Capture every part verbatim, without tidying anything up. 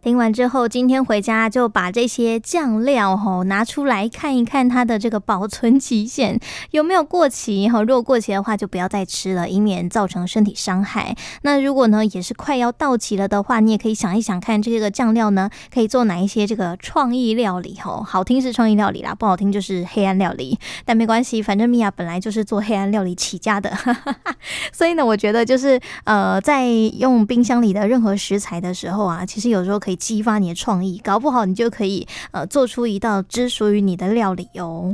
听完之后，今天回家就把这些酱料吼拿出来看一看它的这个保存期限有没有过期吼，如果过期的话就不要再吃了，以免造成身体伤害。那如果呢也是快要到期了的话，你也可以想一想看这个酱料呢可以做哪一些这个创意料理吼，好听是创意料理啦，不好听就是黑暗料理，但没关系，反正米娅本来就是做黑暗料理起家的所以呢我觉得就是呃在用冰箱里的任何食材的时候啊，其实有时候可以激发你的创意，搞不好你就可以呃做出一道只属于你的料理哦。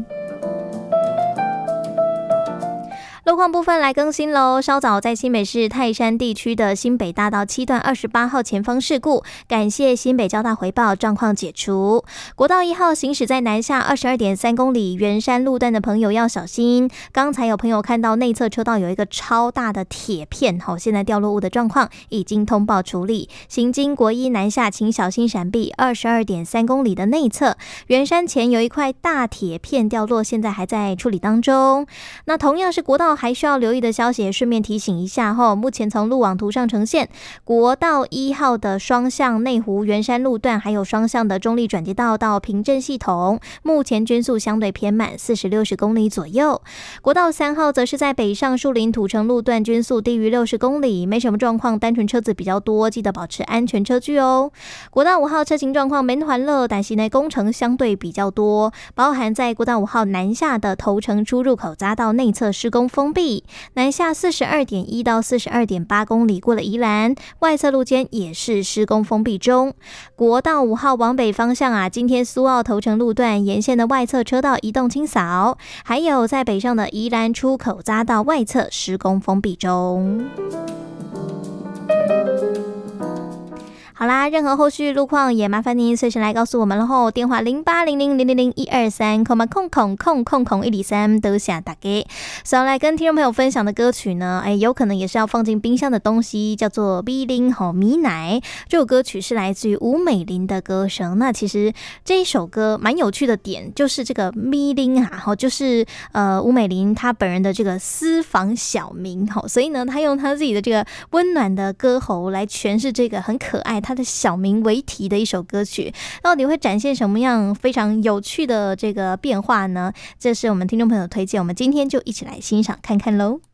路况部分来更新喽，稍早在新北市泰山地区的新北大道七段二十八号前方事故，感谢新北交大回报，状况解除。国道一号行驶在南下 二十二点三公里圆山路段的朋友要小心，刚才有朋友看到内侧车道有一个超大的铁片，现在掉落物的状况已经通报处理，行经国一南下请小心闪避。 二十二点三公里的内侧圆山前有一块大铁片掉落，现在还在处理当中。那同样是国道还需要留意的消息，顺便提醒一下吼，目前从路网图上呈现，国道一号的双向内湖圆山路段，还有双向的中立转接道到平镇系统，目前均速相对偏慢，四十六十公里左右。国道三号则是在北上树林土城路段，均速低于六十公里，没什么状况，单纯车子比较多，记得保持安全车距哦。国道五号车型状况没缓乐，但是呢工程相对比较多，包含在国道五号南下的头城出入口匝道内侧施工封闭，南下 四十二点一 到 四十二点八公里过了宜兰，外侧路肩也是施工封闭中。国道五号往北方向啊，今天苏澳头城路段沿线的外侧车道移动清扫，还有在北上的宜兰出口匝道外侧施工封闭中。好啦，任何后续路况也麻烦您随时来告诉我们了吼，电话零八零零零零零一二三，空嘛空空空空空一里三都下打给。所以来跟听众朋友分享的歌曲呢，哎，有可能也是要放进冰箱的东西，叫做 B 零 吼米奶。这首歌曲是来自于吴美玲的歌声。那其实这一首歌蛮有趣的点，就是这个 B 零 啊，吼，就是呃吴美玲她本人的这个私房小名吼，所以呢，她用她自己的这个温暖的歌喉来诠释这个很可爱。他的小名为题的一首歌曲，到底会展现什么样非常有趣的这个变化呢？这是我们听众朋友推荐，我们今天就一起来欣赏看看喽。